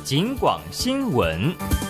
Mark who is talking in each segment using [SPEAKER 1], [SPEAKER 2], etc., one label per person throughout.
[SPEAKER 1] 警广新闻。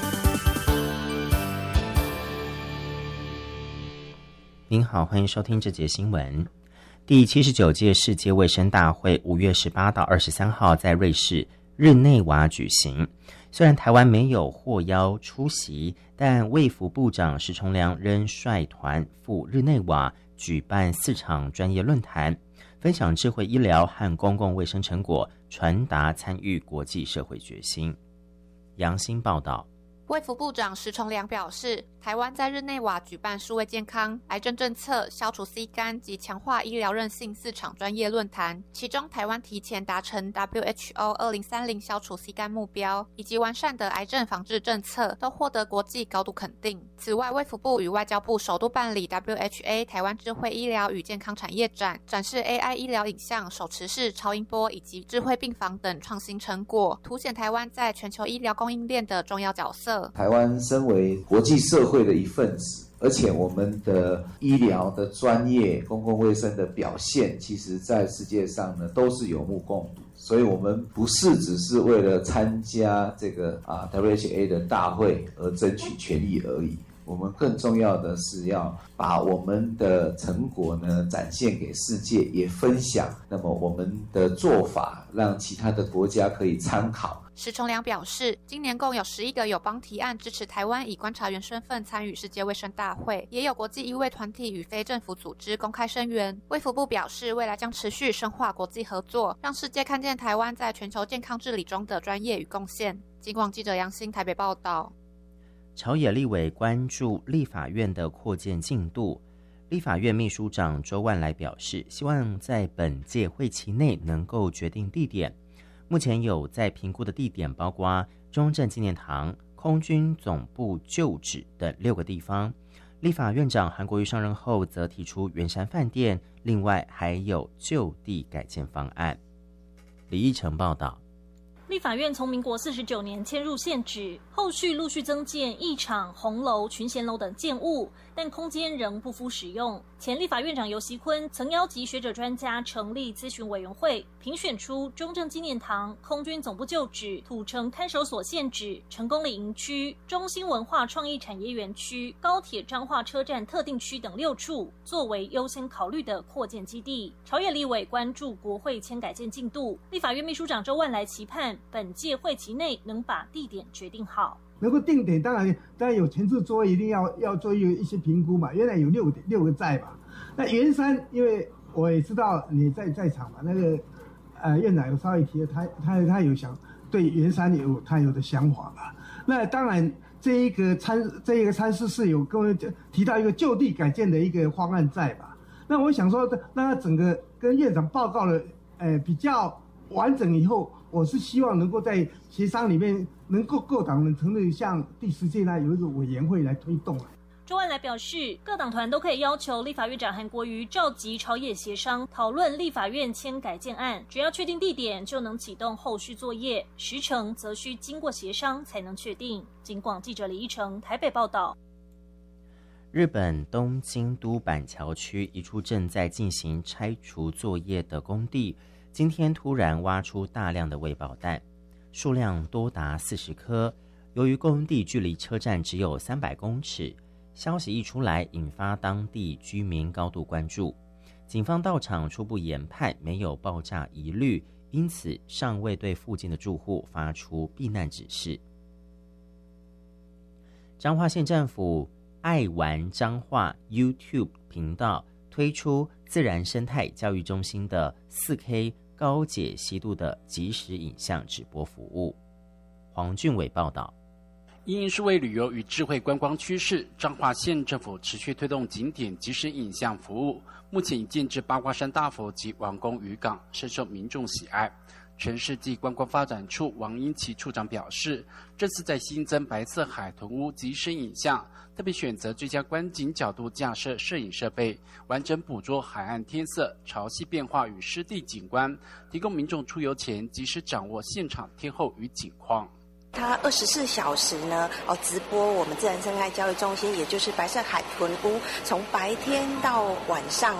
[SPEAKER 2] 您好，欢迎收听这节新闻。第79届世界卫生大会5月18到23号在瑞士日内瓦举行。虽然台湾没有获邀出席，但卫福部长石崇良仍率团赴日内瓦举办4场专业论坛，分享智慧医疗和公共卫生成果，传达参与国际社会决心。杨欣报道。
[SPEAKER 3] 卫福部长石崇良表示，台湾在日内瓦举办数位健康、癌症政策、消除 C 肝及强化医疗韧性4场专业论坛，其中台湾提前达成 WHO 2030消除 C 肝目标，以及完善的癌症防治政策，都获得国际高度肯定。此外，卫福部与外交部首度办理 WHA 台湾智慧医疗与健康产业展，展示 AI 医疗影像、手持式超音波以及智慧病房等创新成果，凸显台湾在全球医疗供应链的重要角色。
[SPEAKER 4] 台湾身为国际社会的一份子，而且我们的医疗的专业、公共卫生的表现，其实在世界上呢都是有目共睹。所以我们不是只是为了参加这个WHA 的大会而争取权益而已。我们更重要的是要把我们的成果呢展现给世界，也分享。那么我们的做法，让其他的国家可以参考。
[SPEAKER 3] 石崇良表示，今年共有11个友邦提案支持台湾以观察员身份参与世界卫生大会，也有国际医卫团体与非政府组织公开声援。卫福部表示，未来将持续深化国际合作，让世界看见台湾在全球健康治理中的专业与贡献。警广记者杨欣台北报道。
[SPEAKER 2] 朝野立委关注立法院的扩建进度，立法院秘书长周万来表示，希望在本届会期内能够决定地点。目前有在评估的地点包括中正纪念堂、空军总部旧址等6个地方。立法院长韩国瑜上任后则提出圆山饭店，另外还有就地改建方案。李义成报道。
[SPEAKER 5] 立法院从民国49年迁入现址，后续陆续增建议场、红楼、群贤楼等建物，但空间仍不敷使用。前立法院长游锡堃曾邀集学者专家成立咨询委员会，评选出中正纪念堂、空军总部旧址、土城看守所现址、成功里营区、中兴文化创意产业园区、高铁彰化车站特定区等6处，作为优先考虑的扩建基地。朝野立委关注国会迁改建进度，立法院秘书长周万来期盼本届会期内能把地点决定好。
[SPEAKER 6] 能够定点，当然有前置作业，一定要做一些评估嘛。原来有6个在嘛。那圆山，因为我也知道你在场嘛，那个院长有稍微提，他有想对圆山他有的想法嘛。那当然这一个参事是有跟我提到一个就地改建的一个方案在嘛。那我想说，那他整个跟院长报告了比较完整以后，我是希望能够在协商里面能够各党能成立像第10届那有一个委员会来推动。
[SPEAKER 5] 周万来表示，各党团都可以要求立法院长韩国瑜召集朝野协商，讨论立法院迁改建案，只要确定地点就能启动后续作业，时程则需经过协商才能确定。警广记者李一成台北报道。
[SPEAKER 2] 日本东京都板桥区一处正在进行拆除作业的工地，今天突然挖出大量的未爆弹，数量多达40颗。由于工地距离车站只有300公尺，消息一出来，引发当地居民高度关注。警方到场初步研判没有爆炸疑虑，因此尚未对附近的住户发出避难指示。彰化县政府爱玩彰化 YouTube 频道推出自然生态教育中心的4K 高解析度的即时影像直播服务。黄俊伟报道。
[SPEAKER 7] 因数位旅游与智慧观光趋势，彰化县政府持续推动景点即时影像服务，目前已建置八卦山大佛及王宫渔港，深受民众喜爱。全市暨观光发展处王英奇处长表示，这次在新增白色海豚屋即时影像，特别选择最佳观景角度架设摄影设备，完整捕捉海岸天色、潮汐变化与湿地景观，提供民众出游前及时掌握现场天候与景况。
[SPEAKER 8] 它24小时呢直播我们自然生态教育中心，也就是白色海豚屋，从白天到晚上